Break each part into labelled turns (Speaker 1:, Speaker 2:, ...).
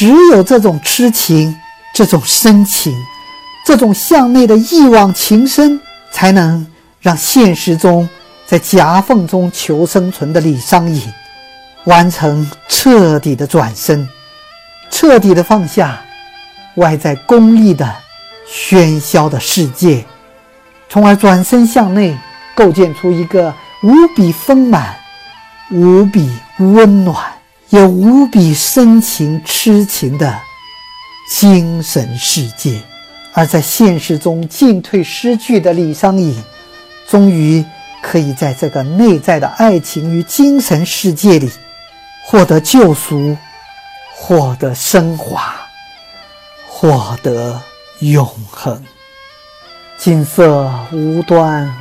Speaker 1: 只有这种痴情，这种深情，这种向内的一往情深，才能让现实中在夹缝中求生存的李商隐完成彻底的转身，彻底的放下外在功利的喧嚣的世界，从而转身向内，构建出一个无比丰满、无比温暖也无比深情痴情的精神世界。而在现实中进退失据的李商隐，终于可以在这个内在的爱情与精神世界里获得救赎，获得升华，获得永恒。锦瑟无端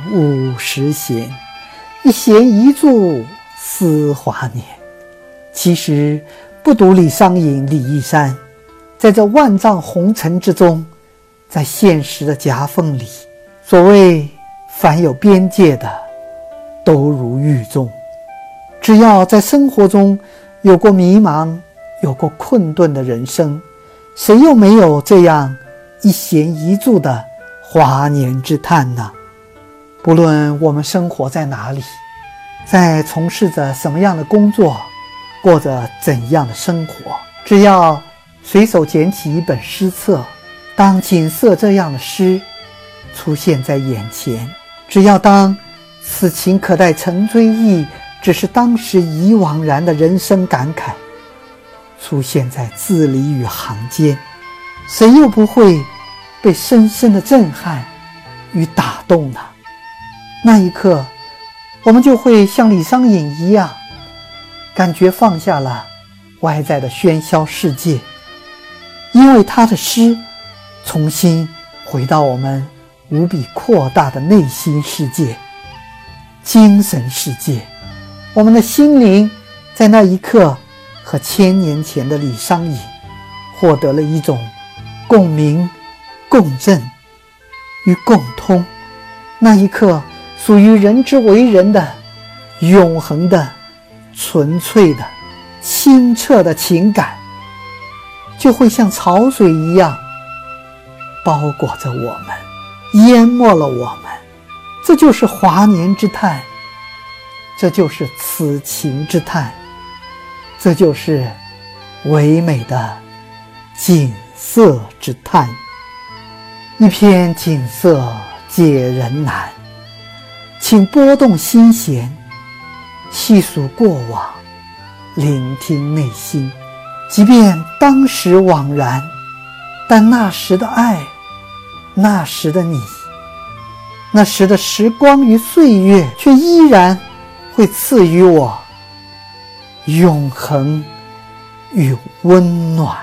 Speaker 1: 50弦，一弦一柱思华年。其实不独李商隐、李义山，在这万丈红尘之中，在现实的夹缝里，所谓凡有边界的都如狱中。只要在生活中有过迷茫，有过困顿的人生，谁又没有这样一弦一柱的华年之叹呢？不论我们生活在哪里，在从事着什么样的工作，过着怎样的生活，只要随手捡起一本诗册，当锦瑟这样的诗出现在眼前，只要当此情可待成追忆，只是当时已惘然的人生感慨出现在字里与行间，谁又不会被深深的震撼与打动呢？那一刻，我们就会像李商隐一样，感觉放下了外在的喧嚣世界，因为他的诗重新回到我们无比扩大的内心世界、精神世界。我们的心灵在那一刻和1000年前的李商隐获得了一种共鸣、共振与共通。那一刻属于人之为人的永恒的、纯粹的、清澈的情感，就会像潮水一样包裹着我们，淹没了我们。这就是华年之叹，这就是此情之叹，这就是唯美的锦瑟之叹。一篇锦瑟解人难，请拨动心弦，细数过往，聆听内心。即便当时惘然，但那时的爱，那时的你，那时的时光与岁月，却依然会赐予我永恒与温暖。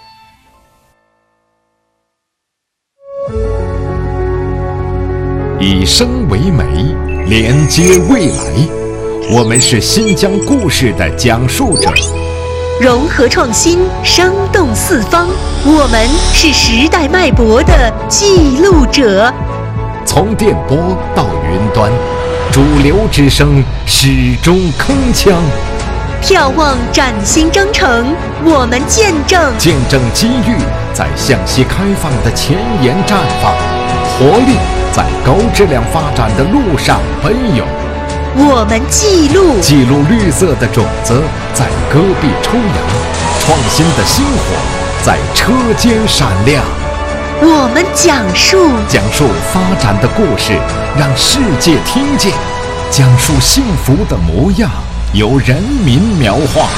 Speaker 2: 以声为媒，连接未来。我们是新疆故事的讲述者，
Speaker 3: 融合创新，生动四方。我们是时代脉搏的记录者。
Speaker 2: 从电波到云端，主流之声始终铿锵。
Speaker 3: 眺望崭新征程，我们见证
Speaker 2: 机遇在向西开放的前沿绽放，活力在高质量发展的路上奔涌。
Speaker 3: 我们记录
Speaker 2: 绿色的种子在戈壁抽芽，创新的星火在车间闪亮。
Speaker 3: 我们讲述
Speaker 2: 发展的故事，让世界听见；讲述幸福的模样，由人民描画。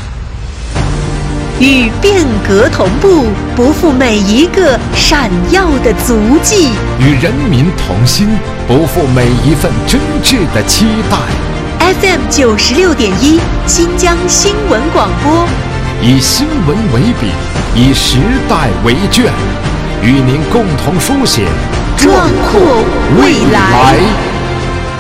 Speaker 3: 与变革同步，不负每一个闪耀的足迹；
Speaker 2: 与人民同心，不负每一份真挚的期待。
Speaker 3: FM 96.1新疆新闻广播，
Speaker 2: 以新闻为笔，以时代为卷，与您共同书写
Speaker 3: 壮阔未来。